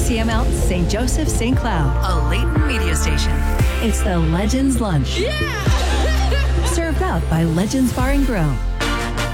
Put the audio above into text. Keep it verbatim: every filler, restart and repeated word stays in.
C M L Saint Joseph Saint Cloud, a Leighton media station. It's the Legends Lunch. Yeah! Served up by Legends Bar and Grill.